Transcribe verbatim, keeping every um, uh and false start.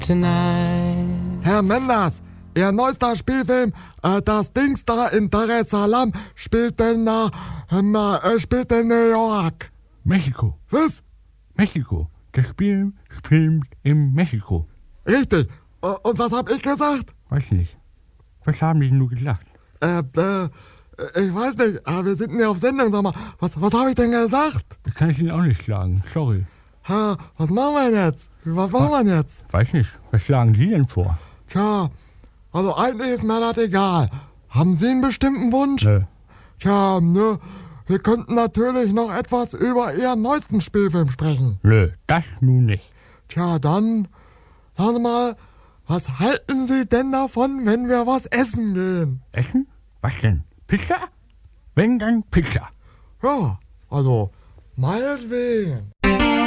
tonight. Herr Menders, Ihr neuester Spielfilm, äh, das Dings da in Dar es Salaam, spielt in, äh, äh, spielt in New York. Mexiko. Was? Mexiko. Das Spiel spielt in Mexiko. Richtig. Äh, und was hab ich gesagt? Weiß nicht. Was haben die denn nur gesagt? Äh, äh, ich weiß nicht, aber wir sind nicht auf Sendung, sag mal. Was, was hab ich denn gesagt? Das kann ich Ihnen auch nicht sagen. Sorry. Ha, was machen wir denn jetzt? Was machen wir jetzt? Weiß nicht. Was schlagen Sie denn vor? Tja, also eigentlich ist mir das egal. Haben Sie einen bestimmten Wunsch? Nö. Tja, ne, wir könnten natürlich noch etwas über Ihren neuesten Spielfilm sprechen. Nö, das nun nicht. Tja, dann, sagen Sie mal, was halten Sie denn davon, wenn wir was essen gehen? Essen? Was denn? Pizza? Wenn, dann Pizza. Ja, also, meinetwegen.